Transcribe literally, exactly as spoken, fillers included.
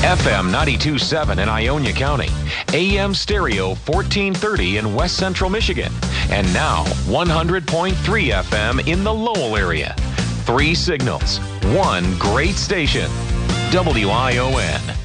F M ninety-two point seven in Ionia County, A M stereo fourteen thirty in West Central Michigan, and now one hundred point three F M in the Lowell area. Three signals, one great station. W I O N.